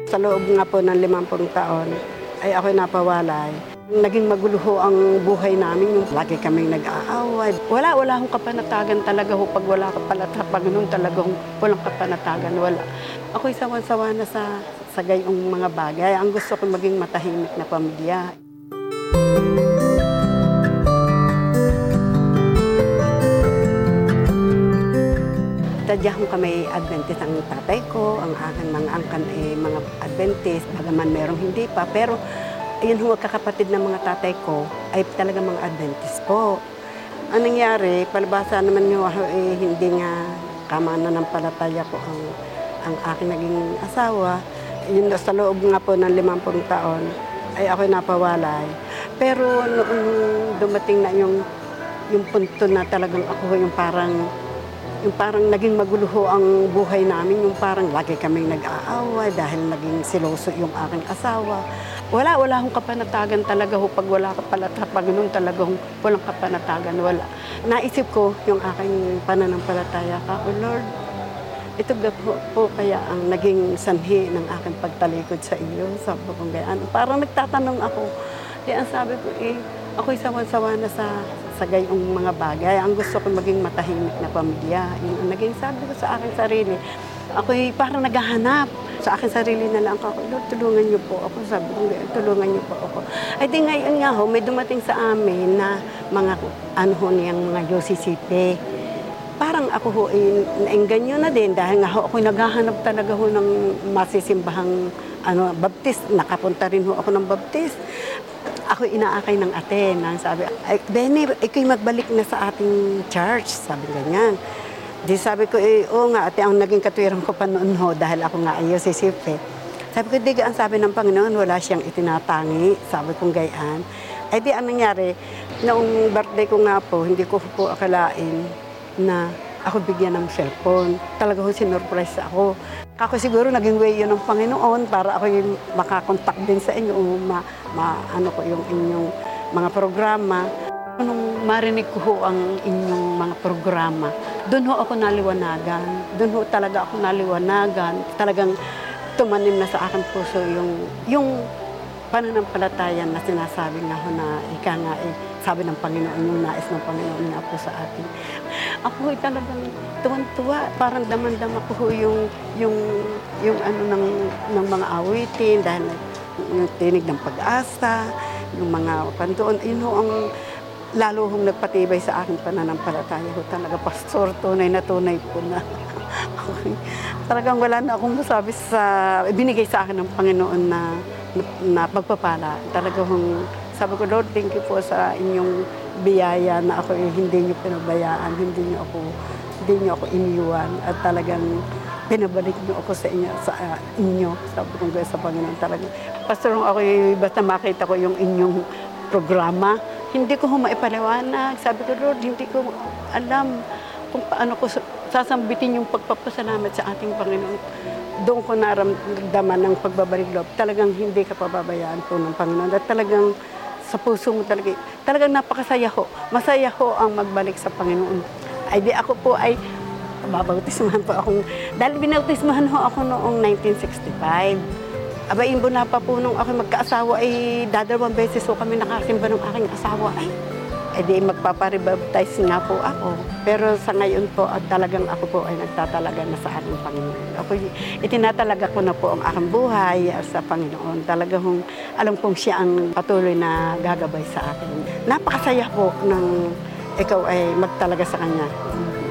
Sa loob nga po ng 50 taon, ay ako'y napawalay. Naging magulo ho ang buhay namin, yung lagi kaming nag-aaway. Wala akong kapanatagan talaga ho. Pag wala ka pala sa Panginoon, talagang walang kapanatagan, wala. Ako'y sawan-sawa na sa gayong mga bagay. Ang gusto ko maging matahimik na pamilya. Tadyahon kami Adventist ang tatay ko, ang aking mga angkan ay mga Adventist, bagaman merong hindi pa. Pero ayun ho, kakapatid ng mga tatay ko ay talaga mga Adventist po. Ang nangyari, palabasa naman nyo, hindi nga kamananampalataya ko ang aking naging asawa. Yun, sa loob nga po ng 50 taon, ay ako'y napawalay. Pero noong dumating na yung punto na talagang ako yung parang naging magulo ho ang buhay namin, yung parang lagi kaming nag-aaway dahil naging siloso yung aking asawa. Wala akong kapanatagan talaga ho. Pag wala ka pala sa Panginoon, talagang walang kapanatagan, wala. Naisip ko yung aking pananampalataya ka, "Oh Lord, ito po kaya ang naging sanhi ng aking pagtalikod sa iyo." Sabi ko gayaan. Parang nagtatanong ako. Di ang sabi ko, ako'y sawan-sawa na sa gayong mga bagay. Ang gusto ko maging matahimik na pamilya. Yung naging sabi ko sa aking sarili, ako'y parang naghahanap. Sa aking sarili na lang ako, "Lord, tulungan niyo po ako." Sabi ko, "Tulungan niyo po ako." Ay di ngayon nga ho, may dumating sa amin na mga niyang mga Yosisipe. Parang ako ho, naengganyo na din dahil nga ho, ako'y naghahanap talaga ho ng masisimbahang baptist. Nakapunta rin ho ako ng baptist. Ako inaakay ng ate nang sabi, "Ay, Benny, ikaw magbalik na sa ating church." Sabi ganyan. Di sabi ko, oo nga ate, ang naging katwiran ko pa noon ho dahil ako nga ay Yosisipe. Sabi ko, di ang sabi ng Panginoon, wala siyang itinatangi. Sabi kong gayaan. Ay di ang nangyari, noong birthday ko nga po, hindi ko po akalain na ako bigyan ng cellphone. Talaga ho, sinurprise ako. Ako siguro naging way yun ng Panginoon para ako yung makakontak din sa inyo, ano ko yung inyong mga programa. Nung marinig ko ho ang inyong mga programa, doon ho ako naliwanagan. Doon ho talaga ako naliwanagan. Talagang tumanim na sa aking puso yung pananampalataya na sinasabi nga ho na ika nga sabi ng Panginoon, yung nais ng Panginoon nga po sa atin. Ako ay talagang tuwan-tuwa. Parang daman-dama ko ho yung ano ng mga awitin dahil yung tinig ng pag-asa, yung mga kantoon. Yun ho ang lalo hong nagpatibay sa aking pananampalataya ho talaga. Pastor, tunay na tunay po na. Talagang wala na akong masabi sa binigay sa akin ng Panginoon na pagpapala. Talagang sabi ko, "Lord, thank you po sa inyong biyaya na ako hindi niyo pinabayaan, hindi niyo ako iniwan at talagang pinabalik niyo ako sa inyo." Sabi ko sa Panginoon talaga. Pastor, ako basta makita ko yung inyong programa, hindi ko maipaliwanag. Sabi ko, "Lord, hindi ko alam kung paano ko sasambitin yung pagpapasalamat sa ating Panginoon." Doon ko naramdaman ng pagbabalik loob. Talagang hindi ka pababayaan po ng Panginoon. At talagang sa puso mo talagang napakasaya ho. Masaya ho ang magbalik sa Panginoon. Ay di ako po ay babautismahan po akong, dahil binautismahan ho ako noong 1965. Aba, imbuna pa po nung ako magkaasawa ay dadalawang beses ho kami nakasimba ng aking asawa. Ay di magpaparibaptize nga po ako. Pero sa ngayon po, talagang ako po ay nagtatalaga na sa aking Panginoon. Ako, itinatalaga ko na po ang aking buhay sa Panginoon. Talagang alam kong siya ang patuloy na gagabay sa akin. Napakasaya po ng ikaw ay magtalaga sa Kanya.